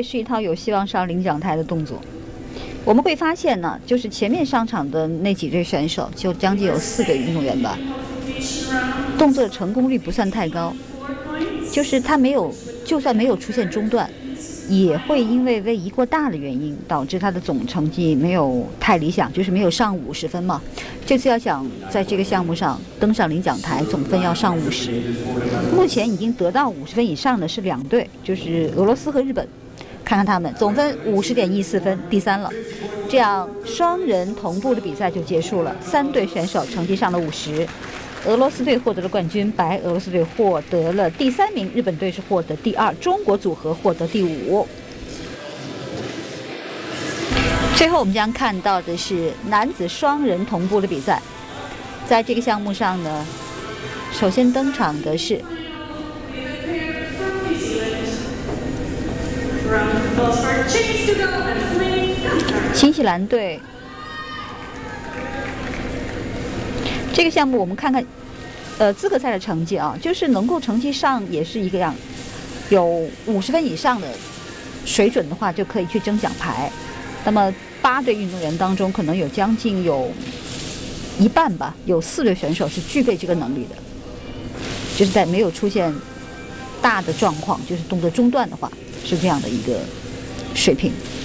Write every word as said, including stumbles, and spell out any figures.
会是一套有希望上领奖台的动作。我们会发现呢，就是前面上场的那几对选手，就将近有四对运动员吧，动作的成功率不算太高，就是他没有，就算没有出现中断，也会因为位移过大的原因，导致他的总成绩没有太理想，就是没有上五十分嘛。这次要想在这个项目上登上领奖台，总分要上五十。目前已经得到五十分以上的是两队，就是俄罗斯和日本。看看他们总分五十点一四分，第三了。这样双人同步的比赛就结束了，三队选手成绩上了五十。俄罗斯队获得了冠军，白俄罗斯队获得了第三名，日本队是获得第二，中国组合获得第五。最后我们将看到的是男子双人同步的比赛。在这个项目上呢，首先登场的是新西兰队。这个项目我们看看，呃，资格赛的成绩啊，就是能够成绩上也是一个样，有五十分以上的水准的话，就可以去争奖牌。那么八队运动员当中，可能有将近有一半吧，有四队选手是具备这个能力的，就是在没有出现大的状况，就是动作中断的话，是这样的一个水平。